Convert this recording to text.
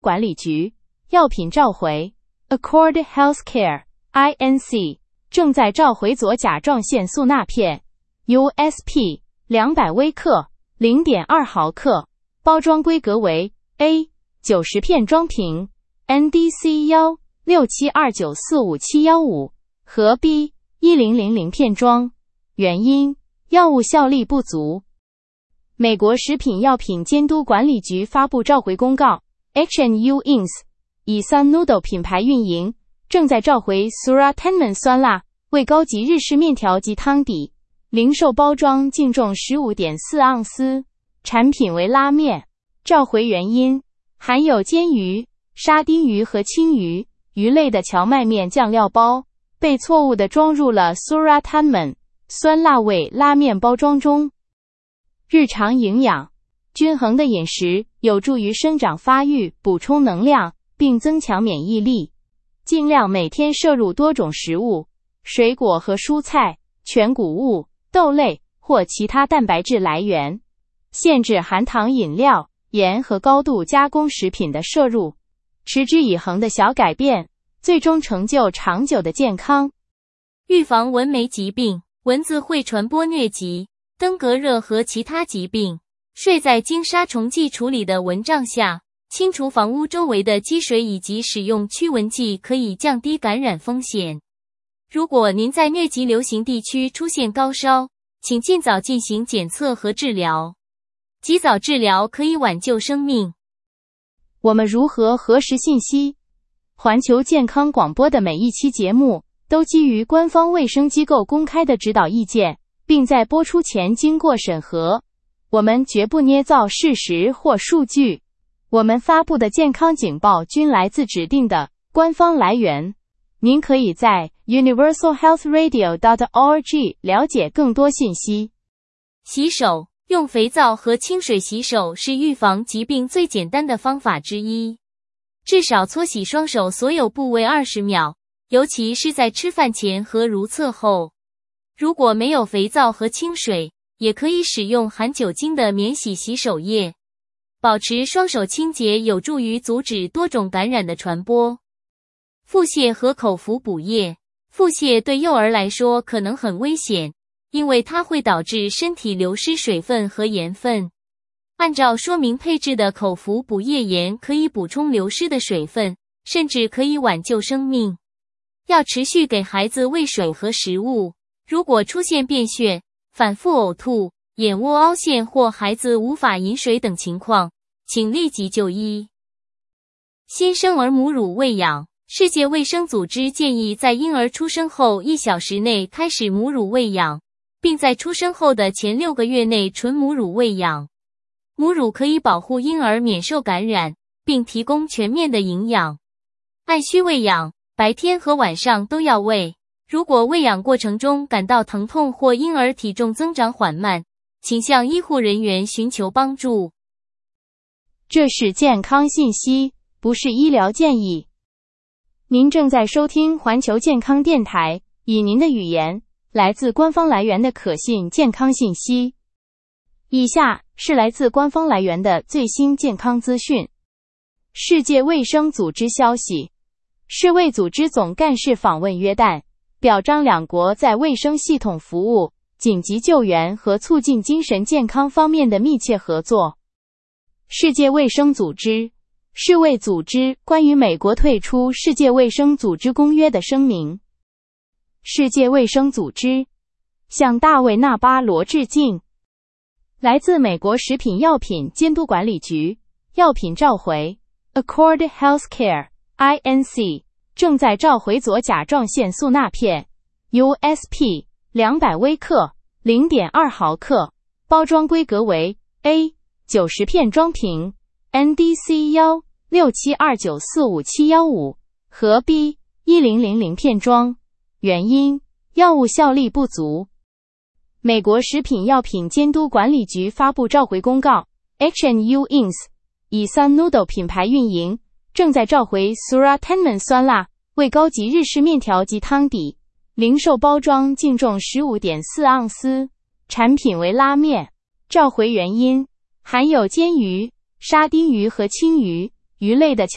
管理局药品召回 Accord Healthcare Inc. 正在召回左甲状腺素钠片 USP 200微克 0.2 毫克，包装规格为 A 90片装瓶 NDC 167294571和 B 1000片装。原因：药物效力不足。美国食品药品监督管理局发布召回公告 H&U Inc. 以 Sun Noodle 品牌运营，正在召回 Suratenman 酸辣味高级日式面条及汤底，零售包装净重 15.4 盎司，产品为拉面。召回原因：含有煎鱼、沙丁鱼和青鱼、鱼类的荞麦面酱料包被错误地装入了 Suratenman 酸辣味拉面包装中。日常营养：均衡的饮食有助于生长发育，补充能量，并增强免疫力。尽量每天摄入多种食物，水果和蔬菜、全谷物、豆类或其他蛋白质来源。限制含糖饮料、盐和高度加工食品的摄入。持之以恒的小改变，最终成就长久的健康。 预防蚊媒疾病。蚊子会传播疟疾、登革热和其他疾病。睡在经杀虫剂处理的蚊帐下，清除房屋周围的积水以及使用驱蚊剂可以降低感染风险。如果您在疟疾流行地区出现高烧，请尽早进行检测和治疗。及早治疗可以挽救生命。 我们如何核实信息？环球健康广播的每一期节目都基于官方卫生机构公开的指导意见，并在播出前经过审核。我们绝不捏造事实或数据。我们发布的健康警报均来自指定的官方来源。您可以在 universalhealthradio.org 了解更多信息。 洗手，用肥皂和清水洗手是预防疾病最简单的方法之一。至少搓洗双手所有部位20秒，尤其是在吃饭前和如厕后。如果没有肥皂和清水，也可以使用含酒精的免洗洗手液。保持双手清洁有助于阻止多种感染的传播。腹泻和口服补液。腹泻对幼儿来说可能很危险，因为它会导致身体流失水分和盐分。按照说明配置的口服补液盐可以补充流失的水分，甚至可以挽救生命。要持续给孩子喂水和食物。如果出现便血、反复呕吐、眼窝凹陷或孩子无法饮水等情况，请立即就医。新生儿母乳喂养。世界卫生组织建议在婴儿出生后1小时内开始母乳喂养，并在出生后的前6个月内纯母乳喂养。母乳可以保护婴儿免受感染，并提供全面的营养。按需喂养，白天和晚上都要喂。如果喂养过程中感到疼痛或婴儿体重增长缓慢，请向医护人员寻求帮助。 这是健康信息，不是医疗建议。您正在收听环球健康电台，以您的语言，来自官方来源的可信健康信息。以下是来自官方来源的最新健康资讯。世界卫生组织消息，世卫组织总干事访问约旦，表彰两国在卫生系统服务、紧急救援和促进精神健康方面的密切合作。世界卫生组织世卫组织关于美国退出世界卫生组织公约的声明。世界卫生组织向大卫·纳巴罗致敬。来自美国食品药品监督管理局药品召回 Accord Healthcare Inc. 正在召回左甲状腺素钠片 USP 200微克 0.2 毫克，包装规格为 A 90片装瓶NDC 167294571和 B 1000片装。原因：药物效力不足。美国食品药品监督管理局发布召回公告 H&U Inc. 以 Sun Noodle 品牌运营，正在召回 Suratenman 酸辣味高级日式面条及汤底，零售包装净重 15.4 盎司，产品为拉面。召回原因：含有煎鱼、沙丁鱼和青鱼、鱼类的